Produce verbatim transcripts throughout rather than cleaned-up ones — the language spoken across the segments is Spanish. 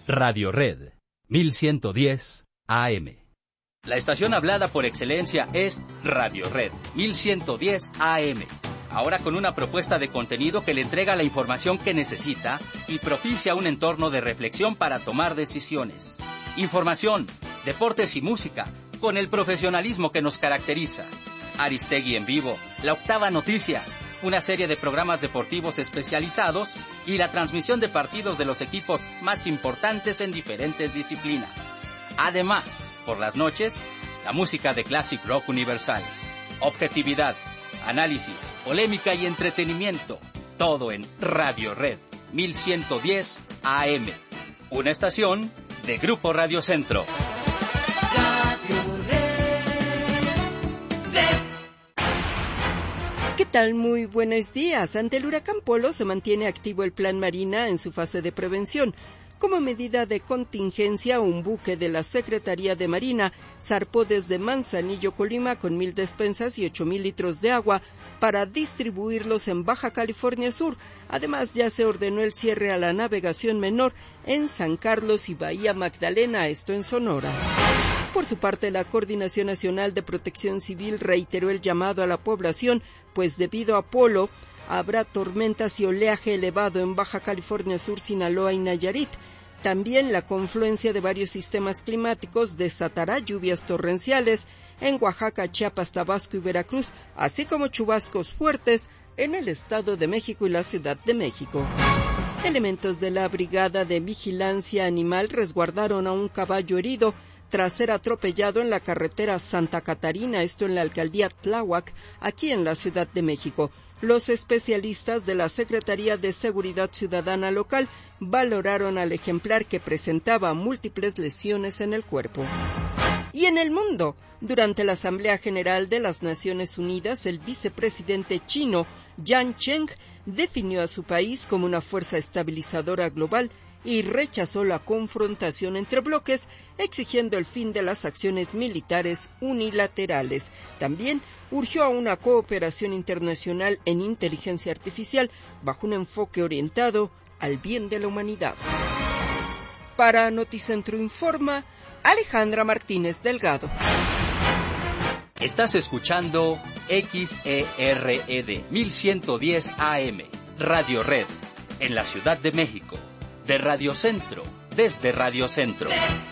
Radio Red, mil ciento diez A M. La estación hablada por excelencia es Radio Red, mil ciento diez A M. Ahora con una propuesta de contenido que le entrega la información que necesita y propicia un entorno de reflexión para tomar decisiones. Información, deportes y música, con el profesionalismo que nos caracteriza. Aristegui en vivo, La Octava Noticias, una serie de programas deportivos especializados y la transmisión de partidos de los equipos más importantes en diferentes disciplinas. Además, por las noches, la música de Classic Rock Universal. Objetividad, análisis, polémica y entretenimiento. Todo en Radio Red, mil ciento diez A M. Una estación de Grupo Radio Centro. ¿Qué tal? Muy buenos días. Ante el huracán Polo se mantiene activo el Plan Marina en su fase de prevención. Como medida de contingencia, un buque de la Secretaría de Marina zarpó desde Manzanillo, Colima, con mil despensas y ocho mil litros de agua para distribuirlos en Baja California Sur. Además, ya se ordenó el cierre a la navegación menor en San Carlos y Bahía Magdalena, esto en Sonora. Por su parte, la Coordinación Nacional de Protección Civil reiteró el llamado a la población, pues debido a Polo, habrá tormentas y oleaje elevado en Baja California Sur, Sinaloa y Nayarit. También la confluencia de varios sistemas climáticos desatará lluvias torrenciales en Oaxaca, Chiapas, Tabasco y Veracruz, así como chubascos fuertes en el Estado de México y la Ciudad de México. Elementos de la Brigada de Vigilancia Animal resguardaron a un caballo herido tras ser atropellado en la carretera Santa Catarina, esto en la alcaldía Tláhuac, aquí en la Ciudad de México. Los especialistas de la Secretaría de Seguridad Ciudadana local valoraron al ejemplar, que presentaba múltiples lesiones en el cuerpo. Y en el mundo, durante la Asamblea General de las Naciones Unidas, el vicepresidente chino Yang Cheng definió a su país como una fuerza estabilizadora global y rechazó la confrontación entre bloques, exigiendo el fin de las acciones militares unilaterales. También urgió a una cooperación internacional en inteligencia artificial bajo un enfoque orientado al bien de la humanidad. Para Noticentro Informa, Alejandra Martínez Delgado. Estás escuchando X E R E D mil ciento diez A M, Radio Red, en la Ciudad de México. De Radio Centro, desde Radio Centro.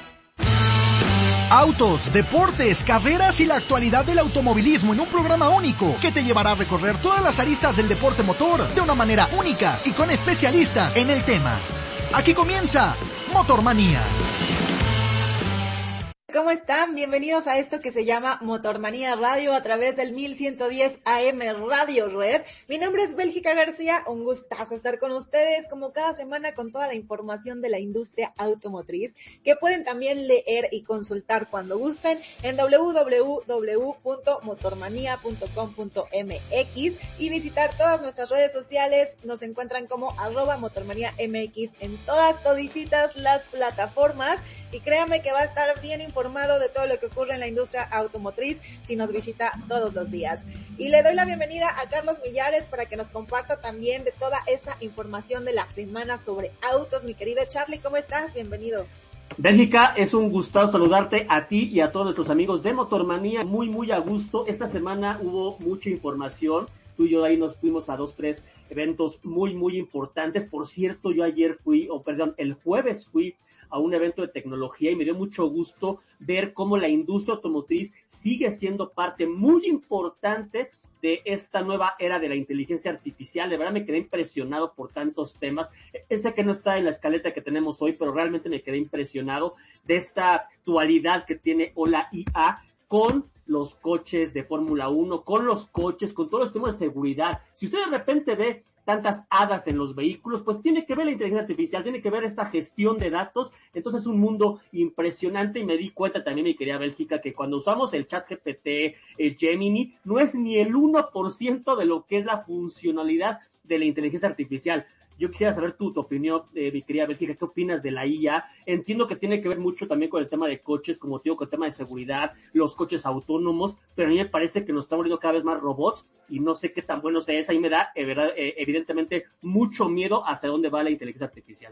Autos, deportes, carreras y la actualidad del automovilismo en un programa único que te llevará a recorrer todas las aristas del deporte motor de una manera única y con especialistas en el tema. Aquí comienza Motormanía. ¿Cómo están? Bienvenidos a esto que se llama Motormanía Radio a través del mil ciento diez A M Radio Red. Mi nombre es Bélgica García, un gustazo estar con ustedes como cada semana con toda la información de la industria automotriz que pueden también leer y consultar cuando gusten en doble u doble u doble u punto motormanía punto com punto m x y visitar todas nuestras redes sociales. Nos encuentran como arroba motormanía m x en todas, todititas las plataformas y créanme que va a estar bien informado de todo lo que ocurre en la industria automotriz si nos visita todos los días. Y le doy la bienvenida a Carlos Millares para que nos comparta también de toda esta información de la semana sobre autos. Mi querido Charlie, ¿cómo estás? Bienvenido. Bélgica, es un gustazo saludarte a ti y a todos nuestros amigos de Motormanía. Muy, muy a gusto. Esta semana hubo mucha información. Tú y yo ahí nos fuimos a dos, tres eventos muy, muy importantes. Por cierto, yo ayer fui, o perdón, el jueves fui a un evento de tecnología y me dio mucho gusto ver cómo la industria automotriz sigue siendo parte muy importante de esta nueva era de la inteligencia artificial. De verdad me quedé impresionado por tantos temas. Ese que no está en la escaleta que tenemos hoy, pero realmente me quedé impresionado de esta dualidad que tiene la I A con los coches de Fórmula uno, con los coches, con todos los temas de seguridad. Si usted de repente ve tantas hadas en los vehículos, pues tiene que ver la inteligencia artificial, tiene que ver esta gestión de datos. Entonces es un mundo impresionante y me di cuenta también, mi querida Bélgica, que cuando usamos el ChatGPT, el Gemini, no es ni el uno por ciento de lo que es la funcionalidad de la inteligencia artificial. Yo quisiera saber tu, tu opinión, eh, mi querida Bélgica, ¿qué opinas de la I A? Entiendo que tiene que ver mucho también con el tema de coches, como te digo, con el tema de seguridad, los coches autónomos, pero a mí me parece que nos están volviendo cada vez más robots y no sé qué tan bueno sea eso. Ahí me da, eh, verdad, eh, evidentemente, mucho miedo hacia dónde va la inteligencia artificial.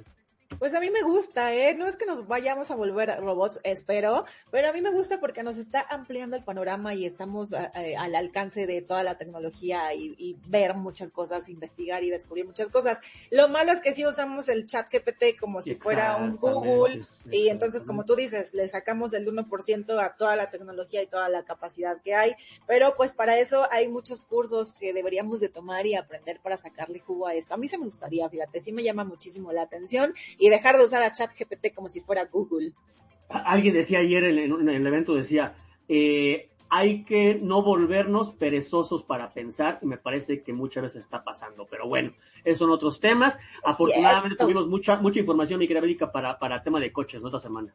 Pues a mí me gusta, ¿eh? No es que nos vayamos a volver robots, espero, pero a mí me gusta porque nos está ampliando el panorama y estamos a, a, al alcance de toda la tecnología y, y ver muchas cosas, investigar y descubrir muchas cosas. Lo malo es que sí usamos el chat G P T como si fuera un Google y entonces, como tú dices, le sacamos el uno por ciento a toda la tecnología y toda la capacidad que hay, pero pues para eso hay muchos cursos que deberíamos de tomar y aprender para sacarle jugo a esto. A mí se me gustaría, fíjate, sí me llama muchísimo la atención y dejar de usar a ChatGPT como si fuera Google. Alguien decía ayer en, en, en el evento, decía, eh, hay que no volvernos perezosos para pensar, y me parece que muchas veces está pasando, pero bueno, esos son otros temas. Afortunadamente Cierto. tuvimos mucha mucha información, mi querida Erika, para, para tema de coches, ¿no? Esta semana.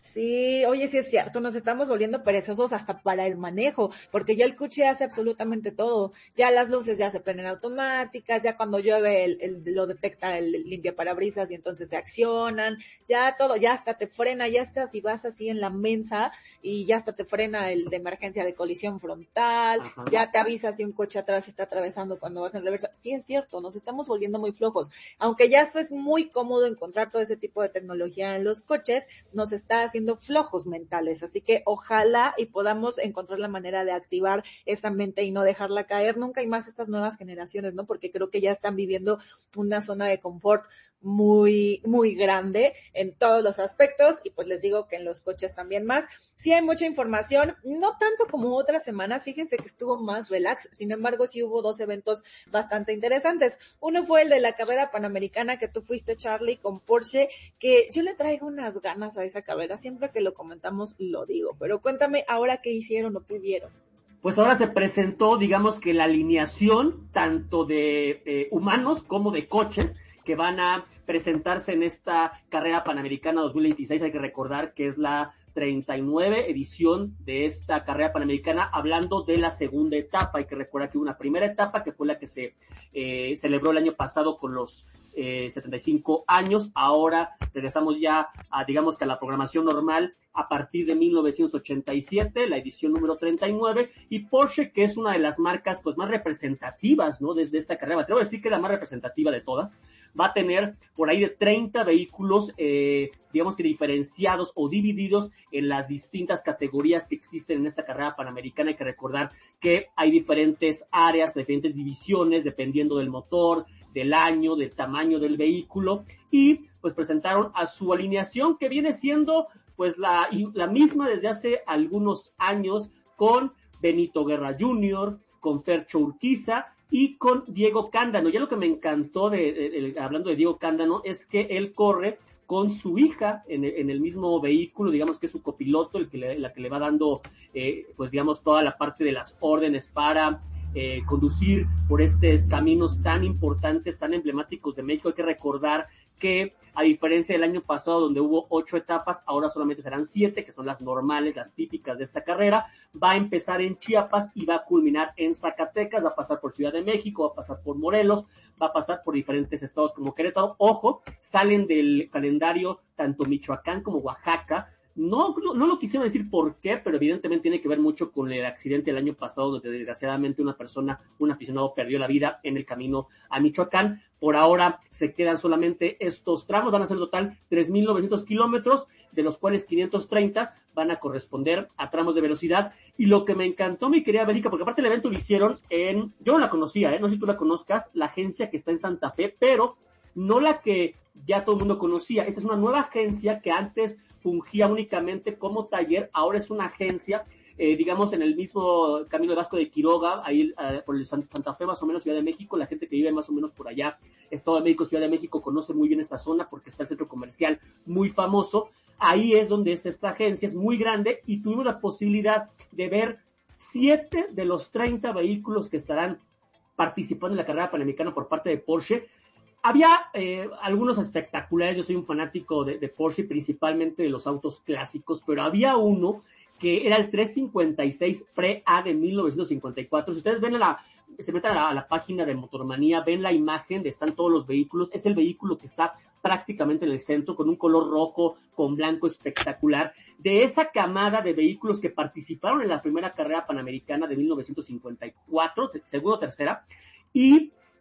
Sí, oye, sí es cierto, nos estamos volviendo perezosos hasta para el manejo, porque ya el coche hace absolutamente todo, ya las luces ya se prenden automáticas, ya cuando llueve el, el, lo detecta el limpia parabrisas y entonces se accionan, ya todo, ya hasta te frena, ya hasta si vas así en la mensa y ya hasta te frena el de emergencia de colisión frontal, Ajá. ya te avisa si un coche atrás está atravesando cuando vas en reversa. Sí es cierto, nos estamos volviendo muy flojos, aunque ya esto es muy cómodo encontrar todo ese tipo de tecnología en los coches, nos está haciendo flojos mentales, así que ojalá y podamos encontrar la manera de activar esa mente y no dejarla caer nunca, y más estas nuevas generaciones, ¿no? Porque creo que ya están viviendo una zona de confort muy, muy grande en todos los aspectos, y pues les digo que en los coches también más. Sí hay mucha información, no tanto como otras semanas, fíjense que estuvo más relax, sin embargo sí hubo dos eventos bastante interesantes. Uno fue el de la carrera panamericana que tú fuiste, Charlie, con Porsche, que yo le traigo unas ganas a esa carrera, siempre que lo comentamos lo digo, pero cuéntame ahora qué hicieron o qué vieron. Pues ahora se presentó, digamos que la alineación tanto de eh, humanos como de coches que van a presentarse en esta carrera panamericana dos mil veintiséis. Hay que recordar que es la treinta y nueve edición de esta carrera panamericana, hablando de la segunda etapa. Hay que recordar que hubo una primera etapa que fue la que se eh, celebró el año pasado con los eh, setenta y cinco años. Ahora regresamos ya a, digamos que a la programación normal a partir de mil novecientos ochenta y siete, la edición número treinta y nueve, y Porsche, que es una de las marcas pues más representativas, ¿no? Desde esta carrera, me atrevo a decir que es la más representativa de todas, va a tener por ahí de treinta vehículos, eh, digamos que diferenciados o divididos en las distintas categorías que existen en esta carrera panamericana. Hay que recordar que hay diferentes áreas, diferentes divisiones, dependiendo del motor, del año, del tamaño del vehículo, y pues presentaron a su alineación, que viene siendo pues la, la misma desde hace algunos años, con Benito Guerra junior, con Fercho Urquiza y con Diego Cándano. Ya lo que me encantó, de, de, de, hablando de Diego Cándano, es que él corre con su hija en el, en el mismo vehículo, digamos que es su copiloto, el que le, la que le va dando, eh, pues digamos, toda la parte de las órdenes para eh, conducir por estos caminos tan importantes, tan emblemáticos de México. Hay que recordar que, a diferencia del año pasado, donde hubo ocho etapas, ahora solamente serán siete, que son las normales, las típicas de esta carrera. Va a empezar en Chiapas y va a culminar en Zacatecas, va a pasar por Ciudad de México, va a pasar por Morelos, va a pasar por diferentes estados como Querétaro. Ojo, salen del calendario tanto Michoacán como Oaxaca. No, no, no lo quisiera decir por qué, pero evidentemente tiene que ver mucho con el accidente del año pasado, donde desgraciadamente una persona, un aficionado, perdió la vida en el camino a Michoacán. Por ahora se quedan solamente estos tramos, van a ser en total tres mil novecientos kilómetros, de los cuales quinientos treinta van a corresponder a tramos de velocidad. Y lo que me encantó, mi querida Belica, porque aparte el evento lo hicieron en, yo no la conocía, ¿eh? No sé si tú la conozcas, la agencia que está en Santa Fe, pero no la que ya todo el mundo conocía. Esta es una nueva agencia que antes fungía únicamente como taller, ahora es una agencia, eh, digamos, en el mismo camino de Vasco de Quiroga, ahí eh, por el Santa Fe, más o menos, Ciudad de México. La gente que vive más o menos por allá, Estado de México, Ciudad de México, conoce muy bien esta zona porque está el centro comercial muy famoso. Ahí es donde es esta agencia, es muy grande, y tuvimos la posibilidad de ver siete de los treinta vehículos que estarán participando en la carrera panamericana por parte de Porsche. Había eh, algunos espectaculares. Yo soy un fanático de, de Porsche, principalmente de los autos clásicos, pero había uno que era el trescientos cincuenta y seis Pre-A de mil novecientos cincuenta y cuatro. Si ustedes ven a la, se meten a la, a la página de Motormanía, ven la imagen de están todos los vehículos. Es el vehículo que está prácticamente en el centro, con un color rojo con blanco espectacular. De esa camada de vehículos que participaron en la primera carrera panamericana de mil novecientos cincuenta y cuatro, segunda o tercera, y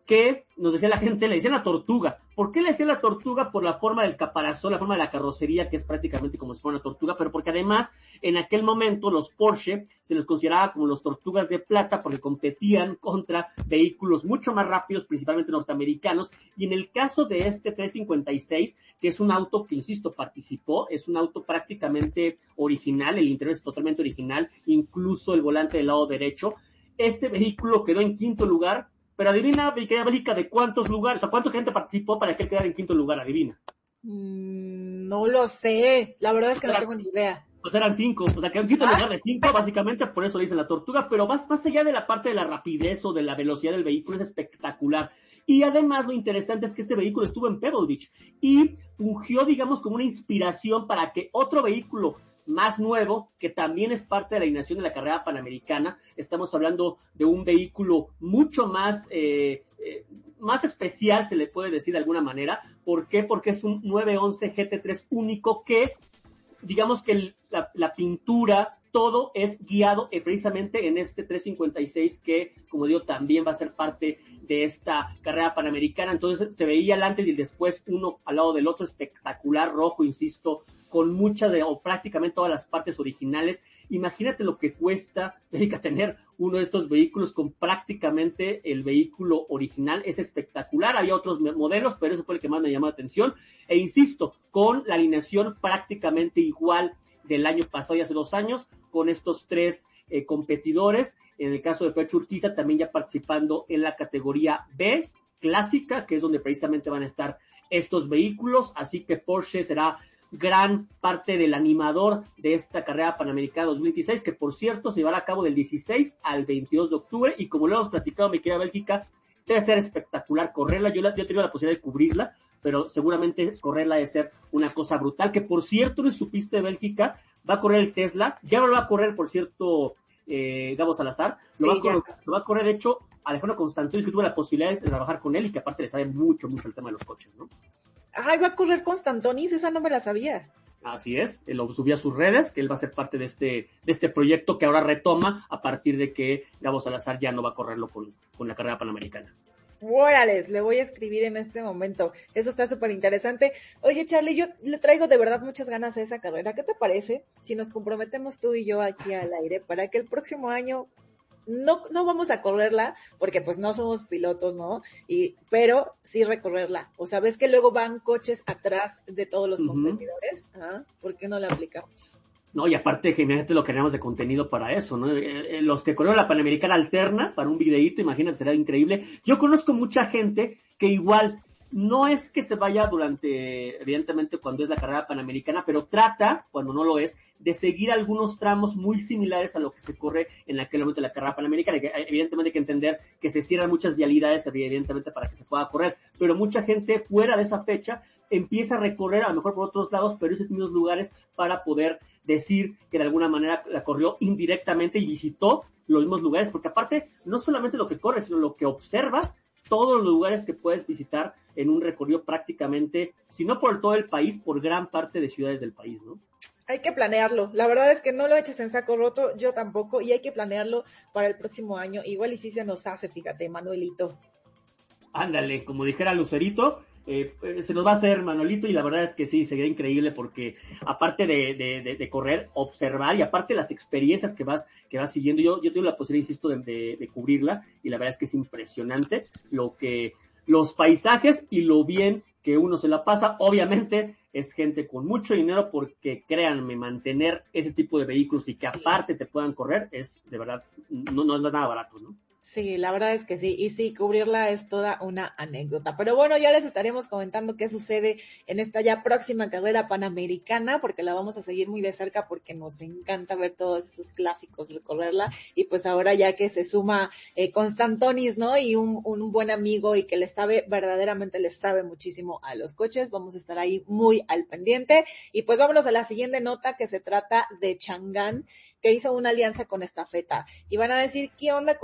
que nos decía la gente, le decían la tortuga. ¿Por qué le decían la tortuga? Por la forma del caparazón, la forma de la carrocería, que es prácticamente como si fuera una tortuga, pero porque además en aquel momento los Porsche se les consideraba como los tortugas de plata porque competían contra vehículos mucho más rápidos, principalmente norteamericanos, y en el caso de este trescientos cincuenta y seis, que es un auto que, insisto, participó, es un auto prácticamente original, el interior es totalmente original, incluso el volante del lado derecho. Este vehículo quedó en quinto lugar. Pero adivina, mi querida Bélgica, ¿de cuántos lugares? O sea, ¿cuánta gente participó para que él quedara en quinto lugar? Adivina. Mm, no lo sé. La verdad es que no tengo ni idea. Pues eran cinco. O sea, quedó en quinto ¿Ah? lugar de cinco, básicamente, por eso le dicen la tortuga. Pero más, más allá de la parte de la rapidez o de la velocidad del vehículo, es espectacular. Y además lo interesante es que este vehículo estuvo en Pebble Beach y fungió, digamos, como una inspiración para que otro vehículo más nuevo, que también es parte de la alineación de la carrera panamericana. Estamos hablando de un vehículo mucho más, eh, eh, más especial, se le puede decir de alguna manera. ¿Por qué? Porque es un nueve once G T tres único que, digamos que el, la, la pintura, todo es guiado eh, precisamente en este trescientos cincuenta y seis que, como digo, también va a ser parte de esta carrera panamericana. Entonces se veía el antes y el después, uno al lado del otro, espectacular, rojo, insisto, con muchas de, o prácticamente todas las partes originales. Imagínate lo que cuesta, Erika, tener uno de estos vehículos con prácticamente el vehículo original. Es espectacular. Había otros modelos, pero ese fue el que más me llamó la atención. E insisto, con la alineación prácticamente igual del año pasado y hace dos años, con estos tres eh, competidores. En el caso de Fercho Urquiza, también ya participando en la categoría B, clásica, que es donde precisamente van a estar estos vehículos. Así que Porsche será gran parte del animador de esta carrera panamericana dos mil dieciséis, que por cierto se llevará a cabo del dieciséis al veintidós de octubre, y como lo hemos platicado, mi querida Bélgica, debe ser espectacular correrla. Yo, la, yo he tenido la posibilidad de cubrirla, pero seguramente correrla debe ser una cosa brutal, que por cierto, no supiste de Bélgica, va a correr el Tesla, ya no lo va a correr, por cierto, eh, Gabo Salazar, lo, sí, va a correr, lo va a correr, de hecho, Alejandro Constantino, que tuve la posibilidad de trabajar con él y que aparte le sabe mucho, mucho el tema de los coches, ¿no? Ay, va a correr Constantonis, esa no me la sabía. Así es, él lo subió a sus redes, que él va a ser parte de este de este proyecto que ahora retoma a partir de que Gabo Salazar ya no va a correrlo con, con la carrera panamericana. Órales, le voy a escribir en este momento. Eso está súper interesante. Oye, Charlie, yo le traigo de verdad muchas ganas a esa carrera. ¿Qué te parece si nos comprometemos tú y yo aquí al aire para que el próximo año no no vamos a correrla, porque pues no somos pilotos, ¿no? Y pero sí recorrerla. O sea, ves que luego van coches atrás de todos los uh-huh. competidores. ¿Ah? ¿Por qué no la aplicamos? No, y aparte que imagínate lo que tenemos de contenido para eso, ¿no? Eh, eh, los que corrieron la Panamericana alterna para un videíto, imagínate, será increíble. Yo conozco mucha gente que igual no es que se vaya durante, evidentemente, cuando es la carrera panamericana, pero trata, cuando no lo es, de seguir algunos tramos muy similares a lo que se corre en aquel momento de la carrera panamericana. Evidentemente hay que entender que se cierran muchas vialidades, evidentemente, para que se pueda correr, pero mucha gente fuera de esa fecha empieza a recorrer, a lo mejor por otros lados, pero esos mismos lugares para poder decir que de alguna manera la corrió indirectamente y visitó los mismos lugares, porque aparte, no solamente lo que corres, sino lo que observas, todos los lugares que puedes visitar en un recorrido prácticamente, si no por todo el país, por gran parte de ciudades del país, ¿no? Hay que planearlo. La verdad es que no lo eches en saco roto, yo tampoco, y hay que planearlo para el próximo año. Igual y si se nos hace, fíjate, Manuelito. Ándale, como dijera Lucerito, eh, se nos va a hacer, Manuelito, y la verdad es que sí, sería increíble porque aparte de, de, de, de correr, observar, y aparte las experiencias que vas que vas siguiendo, yo, yo tengo la posibilidad, insisto, de, de, de cubrirla, y la verdad es que es impresionante lo que, los paisajes y lo bien que uno se la pasa. Obviamente es gente con mucho dinero, porque créanme, mantener ese tipo de vehículos y que aparte te puedan correr es de verdad, no, no es nada barato, ¿no? Sí, la verdad es que sí, y sí, cubrirla es toda una anécdota. Pero bueno, ya les estaremos comentando qué sucede en esta ya próxima carrera panamericana, porque la vamos a seguir muy de cerca, porque nos encanta ver todos esos clásicos, recorrerla, y pues ahora ya que se suma eh, Constantonis, ¿no? Y un, un buen amigo y que le sabe, verdaderamente le sabe muchísimo a los coches, vamos a estar ahí muy al pendiente. Y pues vámonos a la siguiente nota, que se trata de Chang'an, que hizo una alianza con Estafeta. Y van a decir, ¿qué onda con eso?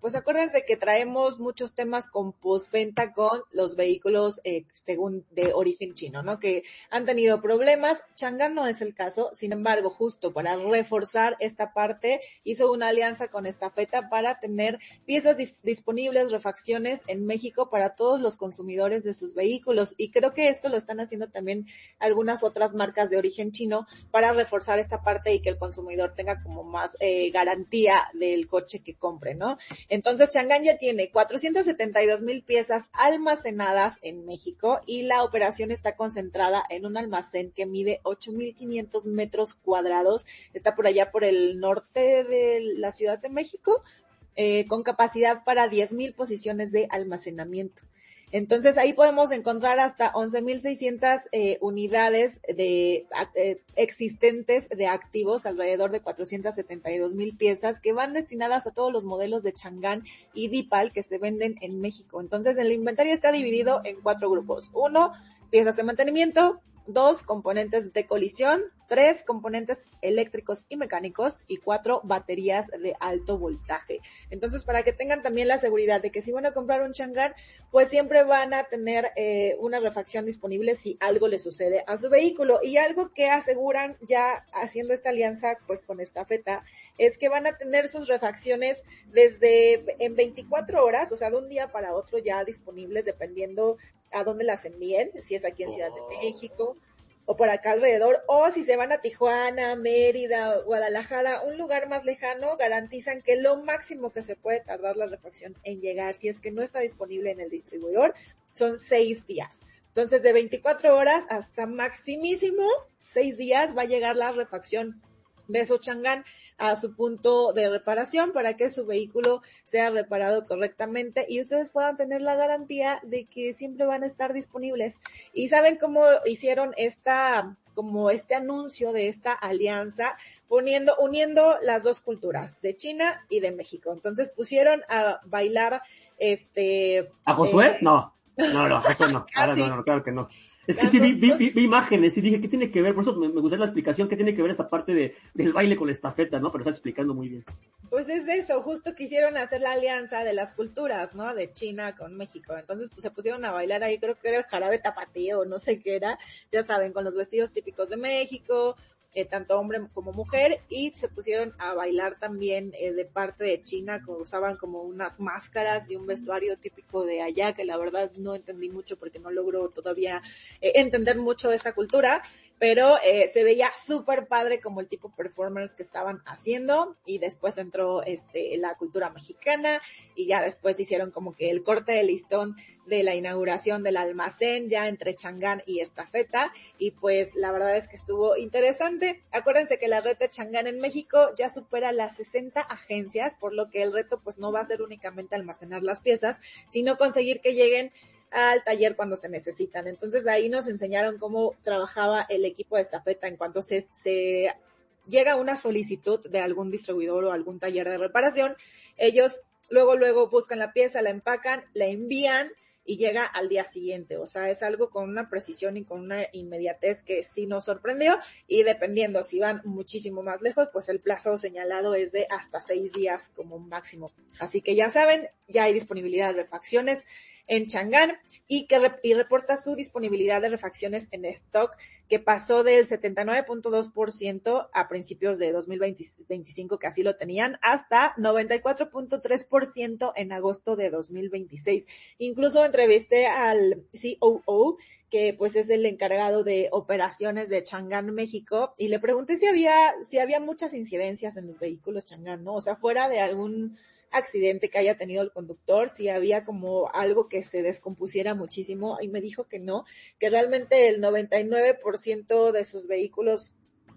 pues acuérdense que traemos muchos temas con postventa con los vehículos eh, según de origen chino, ¿no? Que han tenido problemas. Chang'an no es el caso, sin embargo, justo para reforzar esta parte, hizo una alianza con Estafeta para tener piezas dif- disponibles, refacciones en México para todos los consumidores de sus vehículos, y creo que esto lo están haciendo también algunas otras marcas de origen chino para reforzar esta parte y que el consumidor tenga como más eh, garantía del coche que compre, ¿no? Entonces, Chang'an ya tiene cuatrocientas setenta y dos mil piezas almacenadas en México y la operación está concentrada en un almacén que mide ocho mil quinientos metros cuadrados, está por allá por el norte de la Ciudad de México, eh, con capacidad para diez mil posiciones de almacenamiento. Entonces ahí podemos encontrar hasta once mil seiscientas eh, unidades de eh, existentes de activos, alrededor de cuatrocientas setenta y dos mil piezas que van destinadas a todos los modelos de Chang'an y Deepal que se venden en México. Entonces el inventario está dividido en cuatro grupos. Uno, piezas de mantenimiento. Dos, componentes de colisión. Tres, componentes eléctricos y mecánicos. Y cuatro, baterías de alto voltaje. Entonces, para que tengan también la seguridad de que si van a comprar un Chang'an, pues siempre van a tener eh, una refacción disponible si algo le sucede a su vehículo. Y algo que aseguran ya haciendo esta alianza pues con Estafeta es que van a tener sus refacciones desde en veinticuatro horas, o sea, de un día para otro ya disponibles dependiendo a dónde las envíen, si es aquí en Ciudad de México o por acá alrededor, o si se van a Tijuana, Mérida, Guadalajara, un lugar más lejano, garantizan que lo máximo que se puede tardar la refacción en llegar, si es que no está disponible en el distribuidor, son seis días. Entonces, de veinticuatro horas hasta maximísimo seis días va a llegar la refacción de su Chang'an a su punto de reparación para que su vehículo sea reparado correctamente y ustedes puedan tener la garantía de que siempre van a estar disponibles. ¿Y saben cómo hicieron esta, como este anuncio de esta alianza? Poniendo, uniendo las dos culturas, de China y de México. Entonces pusieron a bailar este... ¿A Josué? Eh, no, no, no, Josué no, ahora no, no, claro que no. Es que sí vi, vi, vi, vi imágenes y dije, ¿qué tiene que ver? Por eso me, me gustaría la explicación, ¿qué tiene que ver esa parte de, del baile con la estafeta, ¿no? Pero está explicando muy bien. Pues es eso, justo quisieron hacer la alianza de las culturas, ¿no? De China con México. Entonces, pues se pusieron a bailar ahí, creo que era el jarabe tapatío, no sé qué era, ya saben, con los vestidos típicos de México, eh, tanto hombre como mujer, y se pusieron a bailar también eh, de parte de China, que usaban como unas máscaras y un vestuario típico de allá, que la verdad no entendí mucho porque no logro todavía eh, entender mucho esta cultura, pero eh, se veía súper padre como el tipo performance que estaban haciendo, y después entró este la cultura mexicana, y ya después hicieron como que el corte de listón de la inauguración del almacén, ya entre Chang'an y Estafeta, y pues la verdad es que estuvo interesante. Acuérdense que la red de Chang'an en México ya supera las sesenta agencias, por lo que el reto pues no va a ser únicamente almacenar las piezas, sino conseguir que lleguen al taller cuando se necesitan. Entonces ahí nos enseñaron cómo trabajaba el equipo de Estafeta en cuanto se, se llega una solicitud de algún distribuidor o algún taller de reparación, ellos luego luego buscan la pieza, la empacan, la envían y llega al día siguiente. O sea, es algo con una precisión y con una inmediatez que sí nos sorprendió, y dependiendo si van muchísimo más lejos, pues el plazo señalado es de hasta seis días como máximo. Así que ya saben, ya hay disponibilidad de refacciones en Chang'an y que y reporta su disponibilidad de refacciones en stock, que pasó del setenta y nueve punto dos por ciento a principios de dos mil veinticinco, que así lo tenían, hasta noventa y cuatro punto tres por ciento en agosto de dos mil veintiséis. Incluso entrevisté al C O O, que pues es el encargado de operaciones de Chang'an México, y le pregunté si había si había muchas incidencias en los vehículos Chang'an, ¿no? O sea, fuera de algún accidente que haya tenido el conductor, si había como algo que se descompusiera muchísimo, y me dijo que no, que realmente el noventa y nueve por ciento de sus vehículos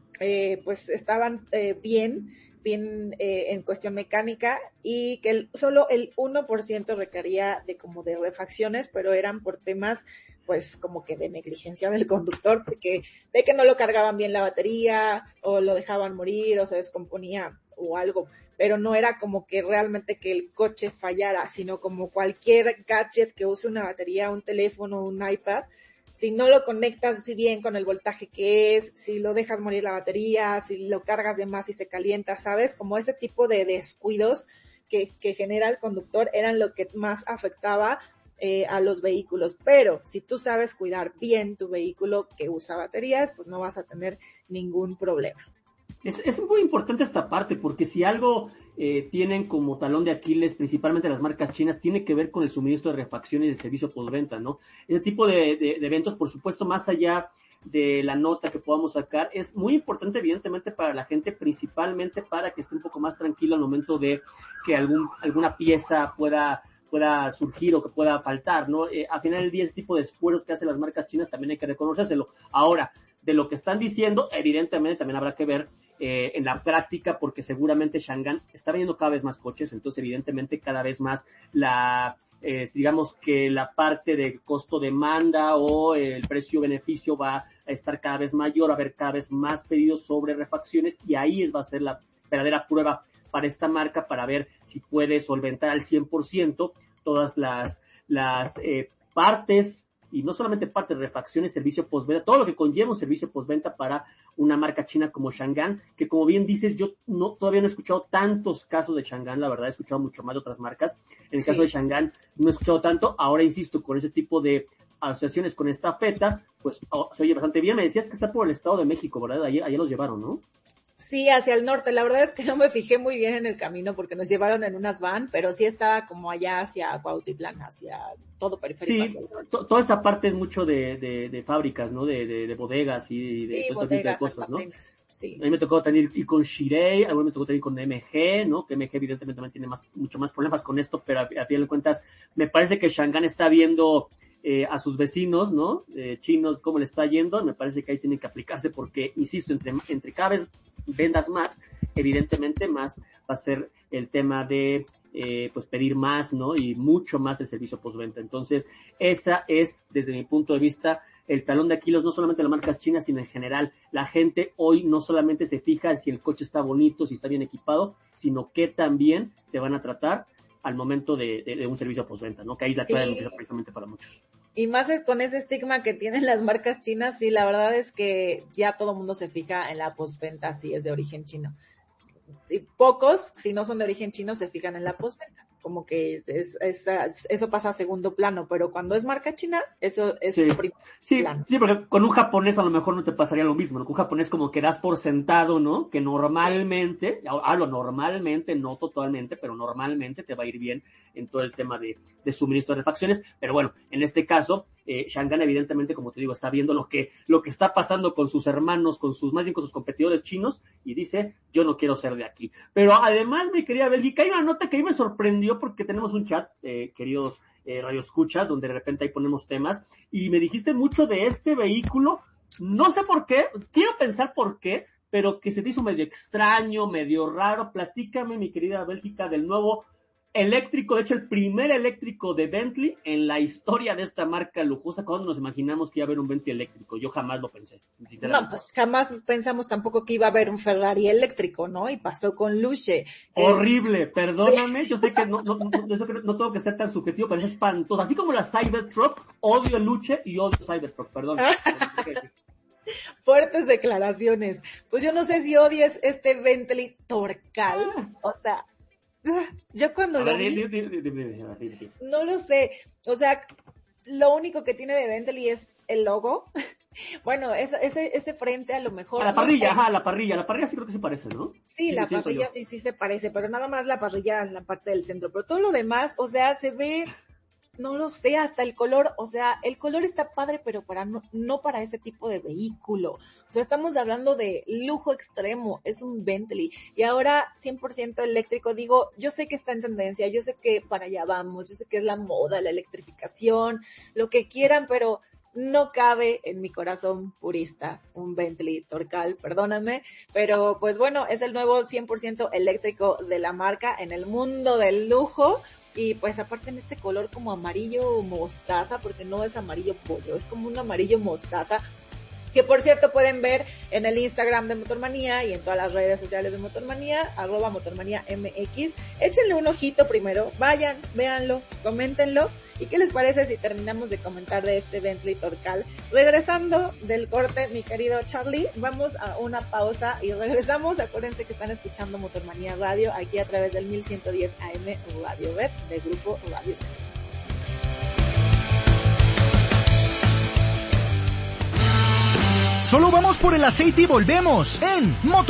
eh, pues estaban eh, bien, bien eh, en cuestión mecánica, y que el, solo el uno por ciento requería de como de refacciones, pero eran por temas pues como que de negligencia del conductor, porque de que no lo cargaban bien la batería, o lo dejaban morir, o se descomponía o algo, pero no era como que realmente que el coche fallara, sino como cualquier gadget que use una batería, un teléfono, un iPad, si no lo conectas bien con el voltaje que es, si lo dejas morir la batería, si lo cargas de más y se calienta, ¿sabes? Como ese tipo de descuidos que, que genera el conductor eran lo que más afectaba eh, a los vehículos. Pero si tú sabes cuidar bien tu vehículo que usa baterías, pues no vas a tener ningún problema. Es, es muy importante esta parte, porque si algo eh, tienen como talón de Aquiles, principalmente las marcas chinas, tiene que ver con el suministro de refacciones y de servicio postventa, ¿no? Ese tipo de, de, de eventos, por supuesto, más allá de la nota que podamos sacar, es muy importante, evidentemente, para la gente, principalmente para que esté un poco más tranquilo al momento de que algún, alguna pieza pueda pueda surgir o que pueda faltar, ¿no? Eh, al final del día, ese tipo de esfuerzos que hacen las marcas chinas también hay que reconocérselo. Ahora, de lo que están diciendo, evidentemente también habrá que ver eh, en la práctica, porque seguramente Changan está vendiendo cada vez más coches, entonces evidentemente cada vez más la, eh, digamos que la parte de costo-demanda o eh, el precio-beneficio va a estar cada vez mayor, va a haber cada vez más pedidos sobre refacciones, y ahí va a ser la verdadera prueba para esta marca, para ver si puede solventar al cien por ciento todas las, las eh, partes, y no solamente partes, refacciones, servicio postventa, todo lo que conlleva un servicio postventa para una marca china como Changan, que como bien dices, yo no todavía no he escuchado tantos casos de Changan, la verdad he escuchado mucho más de otras marcas. En el sí. caso de Changan no he escuchado tanto. Ahora insisto, con ese tipo de asociaciones con esta feta, pues oh, se oye bastante bien. Me decías que está por el Estado de México, ¿verdad? Allá, allá los llevaron, ¿no? Sí, hacia el norte. La verdad es que no me fijé muy bien en el camino porque nos llevaron en unas van, pero sí estaba como allá hacia Cuautitlán, hacia todo periférico. Sí, to- toda esa parte es mucho de, de, de fábricas, ¿no? De, de, de bodegas y de sí, todo bodegas, tipo de cosas, ¿no? Sí. A mí me tocó también ir con Shirei, a mí me tocó también con M G, ¿no? Que M G evidentemente también tiene más, mucho más problemas con esto, pero a, a fin de cuentas me parece que Changan está viendo eh, a sus vecinos, ¿no? Eh, chinos, cómo le está yendo. Me parece que ahí tienen que aplicarse porque, insisto, entre, entre cada vez vendas más, evidentemente más va a ser el tema de eh, pues pedir más, ¿no? Y mucho más el servicio postventa. Entonces, esa es, desde mi punto de vista, el talón de Aquiles, no solamente de las marcas chinas, sino en general. La gente hoy no solamente se fija en si el coche está bonito, si está bien equipado, sino que también te van a tratar al momento de, de, de un servicio postventa, ¿no? Que ahí es la clave sí. de lo que es precisamente para muchos. Y más con ese estigma que tienen las marcas chinas, sí, la verdad es que ya todo el mundo se fija en la postventa, si es de origen chino. Y pocos, si no son de origen chino, se fijan en la postventa. Como que es, es, eso pasa a segundo plano, pero cuando es marca china, eso es sí. primer sí, plano. Sí, porque con un japonés a lo mejor no te pasaría lo mismo, ¿no? Con un japonés como que das por sentado, ¿no? Que normalmente, hablo normalmente, no totalmente, pero normalmente te va a ir bien en todo el tema de, de suministro de refacciones. Pero bueno, en este caso, eh, Changan evidentemente, como te digo, está viendo lo que, lo que está pasando con sus hermanos, con sus, más bien con sus competidores chinos, y dice, yo no quiero ser de aquí. Pero además, mi querida Bélgica, hay una nota que a mí me sorprendió porque tenemos un chat, eh, queridos eh, radioescuchas, donde de repente ahí ponemos temas, y me dijiste mucho de este vehículo, no sé por qué, quiero pensar por qué, pero que se te hizo medio extraño, medio raro. Platícame, mi querida Bélgica, del nuevo eléctrico, de hecho el primer eléctrico de Bentley en la historia de esta marca lujosa. ¿Cuándo nos imaginamos que iba a haber un Bentley eléctrico? Yo jamás lo pensé. No, pues jamás pensamos tampoco que iba a haber un Ferrari eléctrico, ¿no? Y pasó con Luce. Horrible, eh, perdóname, sí. Yo sé que no, no, no, no, no tengo que ser tan subjetivo, pero es espantoso. Así como la Cybertruck, odio Luce y odio Cybertruck, perdón. Fuertes declaraciones. Pues yo no sé si odies este Bentley Torcal, ah. o sea... Yo cuando lo vi, no lo sé, o sea, lo único que tiene de Bentley es el logo. Bueno, ese, ese, ese frente a lo mejor... A la parrilla, no ajá, la parrilla, la parrilla sí creo que se parece, ¿no? Sí, sí la parrilla sí, sí se parece, pero nada más la parrilla en la parte del centro, pero todo lo demás, o sea, se ve... No lo sé, hasta el color, o sea, el color está padre, pero para no, no para ese tipo de vehículo. O sea, estamos hablando de lujo extremo, es un Bentley. Y ahora cien por ciento eléctrico, digo, yo sé que está en tendencia, yo sé que para allá vamos, yo sé que es la moda, la electrificación, lo que quieran, pero no cabe en mi corazón purista un Bentley Torcal, perdóname, pero pues bueno, es el nuevo cien por ciento eléctrico de la marca en el mundo del lujo. Y pues aparte en este color como amarillo mostaza, porque no es amarillo pollo, es como un amarillo mostaza, que por cierto pueden ver en el Instagram de Motormanía y en todas las redes sociales de Motormanía, arroba Motormanía M X. Échenle un ojito primero, vayan, véanlo, coméntenlo. ¿Y qué les parece si terminamos de comentar de este Bentley Torcal? Regresando del corte, mi querido Charlie, vamos a una pausa y regresamos. Acuérdense que están escuchando Motormanía Radio aquí a través del mil ciento diez A M Radio Red de Grupo Radio Centro. Solo vamos por el aceite y volvemos en Motor